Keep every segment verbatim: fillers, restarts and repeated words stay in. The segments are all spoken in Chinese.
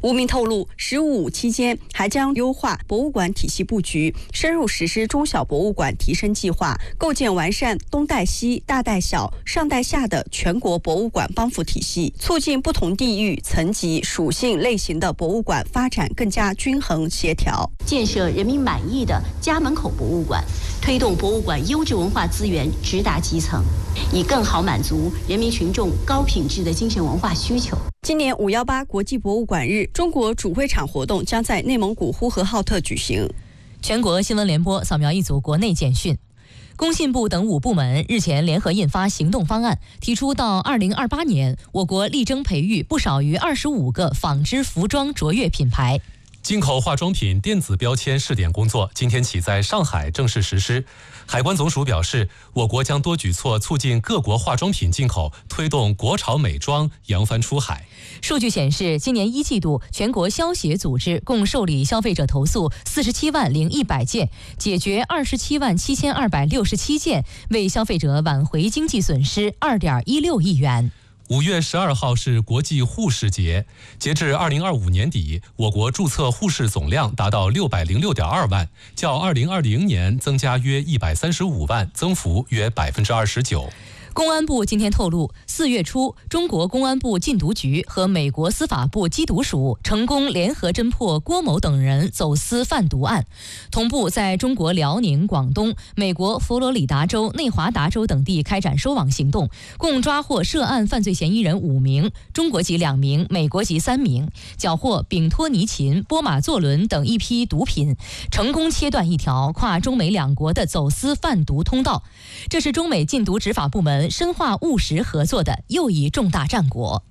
吴明透露，十五期间还将优化博物馆体系布局，深入实施中小博物馆提升计划，构建完善东带西、大带小、上带下的全国博物馆帮扶体系，促进不同地域、层级、属性类型的博物馆发展更加均衡协调， 建设人民满意的家门口博物馆，推动博物馆优质文化资源直达基层，以更好满足人民群众高品质的精神文化需求。 今年五一八国际博物馆日，中国主会场活动将在内蒙古呼和浩特举行。 全国新闻联播扫描一组国内简讯。工信部等五部门日前联合印发行动方案，提出到二零二八年，我国力争培育不少于二十五个纺织服装卓越品牌。 进口化妆品电子标签试点工作今天起在上海正式实施。海关总署表示，我国将多举措促进各国化妆品进口，推动国潮美妆扬帆出海。 数据显示，今年一季度全国消协组织共受理消费者投诉四十七万零一百件，解决二十七万七千二百六十七件，为消费者挽回经济损失二点一六亿元。 五月十二号是国际护士节，截至二零二五年底，我国注册护士总量达到六百零六点二万，较二零二零年增加约一百三十五万，增幅约百分之二十九。 公安部今天透露，四月初，中国公安部禁毒局和美国司法部缉毒署成功联合侦破郭某等人走私贩毒案，同步在中国辽宁、广东、美国佛罗里达州、内华达州等地开展收网行动，共抓获涉案犯罪嫌疑人五名，中国籍两名，美国籍三名，缴获丙托尼嗪、波马唑仑等一批毒品，成功切断一条跨中美两国的走私贩毒通道。这是中美禁毒执法部门深化务实合作的又一重大战果。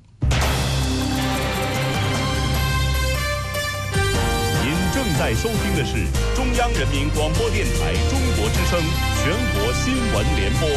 您正在收听的是中央人民广播电台中国之声全国新闻联播。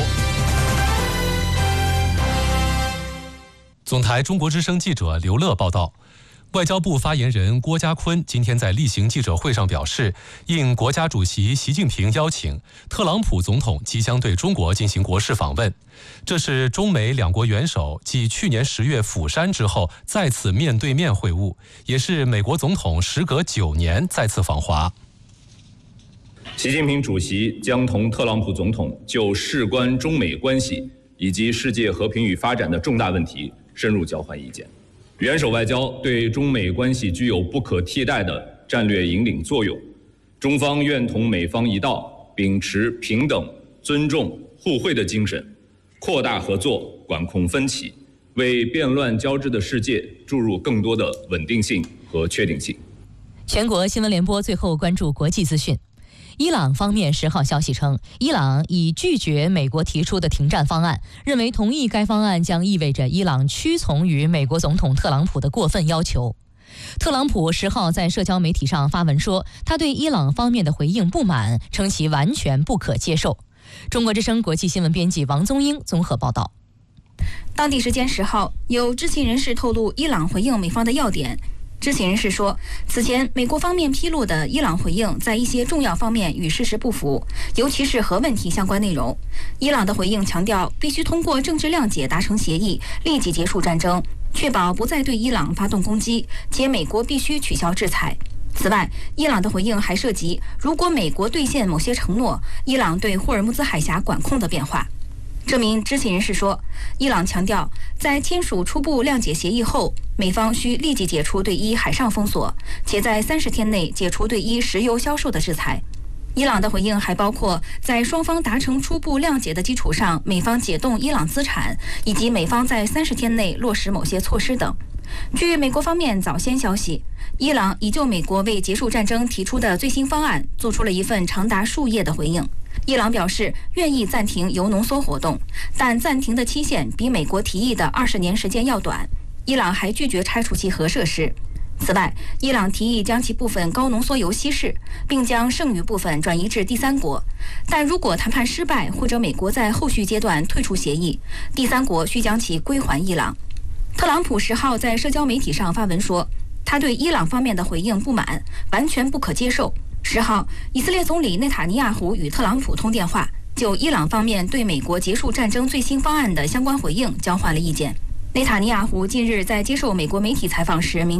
总台中国之声记者刘乐报道。外交部发言人郭家坤今天在例行记者会上表示，应国家主席习近平邀请，特朗普总统即将对中国进行国事访问。这是中美两国元首继去年十月釜山之后再次面对面会晤，也是美国总统时隔九年再次访华。 习近平主席将同特朗普总统就事关中美关系以及世界和平与发展的重大问题深入交换意见。元首外交对中美关系具有不可替代的战略引领作用，中方愿同美方一道，秉持平等、尊重、互惠的精神，扩大合作，管控分歧，为变乱交织的世界注入更多的稳定性和确定性。 全国新闻联播最后关注国际资讯。伊朗方面十号消息称，伊朗已拒绝美国提出的停战方案，认为同意该方案将意味着伊朗屈从于美国总统特朗普的过分要求。特朗普十号在社交媒体上发文说，他对伊朗方面的回应不满，称其完全不可接受。中国之声国际新闻编辑王宗英综合报道。 当地时间十号，有知情人士透露伊朗回应美方的要点。知情人士说，此前美国方面披露的伊朗回应在一些重要方面与事实不符，尤其是核问题相关内容。伊朗的回应强调，必须通过政治谅解达成协议，立即结束战争，确保不再对伊朗发动攻击，且美国必须取消制裁。此外，伊朗的回应还涉及，如果美国兑现某些承诺，伊朗对霍尔木兹海峡管控的变化。这名知情人士说，伊朗强调，在签署初步谅解协议后，美方需立即解除对伊海上封锁，且在三十天内解除对伊石油销售的制裁。伊朗的回应还包括在双方达成初步谅解的基础上，美方解冻伊朗资产，以及美方在三十天内落实某些措施等。据美国方面早先消息，伊朗已就美国为结束战争提出的最新方案做出了一份长达数页的回应。伊朗表示愿意暂停铀浓缩活动，但暂停的期限比美国提议的二十年时间要短。伊朗还拒绝拆除其核设施。此外，伊朗提议将其部分高浓缩铀稀释，并将剩余部分转移至第三国。但如果谈判失败，或者美国在后续阶段退出协议，第三国需将其归还伊朗。特朗普十号在社交媒体上发文说，他对伊朗方面的回应不满，完全不可接受。十号，以色列总理内塔尼亚胡与特朗普通电话，就伊朗方面对美国结束战争最新方案的相关回应交换了意见。内塔尼亚胡近日在接受美国媒体采访时明